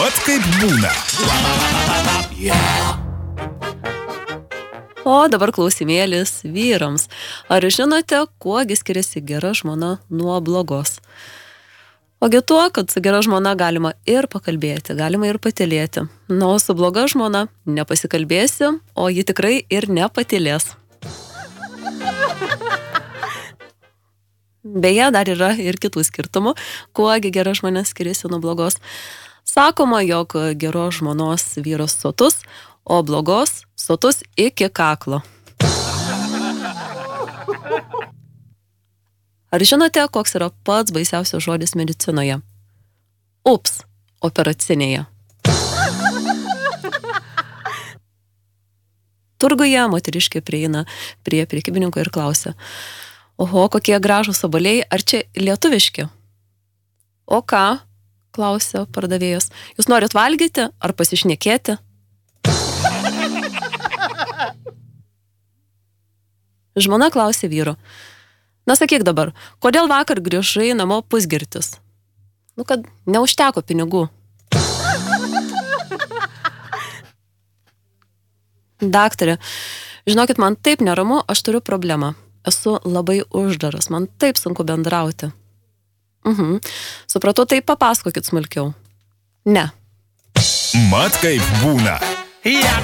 Mat kaip būna. O dabar klausimėlis vyrams. Ar žinote, kuogi skiriasi gera žmona nuo blogos? Ogi tuo, kad su gera žmona galima ir pakalbėti, galima ir patylėti. Na, o su bloga žmona nepasikalbėsi, o ji tikrai ir nepatylės. Beje, dar yra ir kitų skirtumų, kuogi gera žmona skiriasi nuo blogos. Sakoma, jog geros žmonos vyras sotus, o blogos sotus iki kaklo. Ar žinote, koks yra pats baisiausias žodis medicinoje? Ups, operacinėje. Turguje moteriškė prieina prie prekybininko ir klausia: oho, kokie gražūs obuoliai, ar čia lietuviški? O ką? Klausia pardavėjas. Jūs norit valgyti ar pasišnekėti? Žmona klausė vyro: na, sakyk dabar, kodėl vakar grįžai namo pusgirtis? Nu, kad neužteko pinigų. Daktare, žinokit, man taip neramu, aš turiu problemą. Esu labai uždaras, man taip sunku bendrauti. Supratau, tai papasakokit smulkiau. Ne. Mat kaip būna.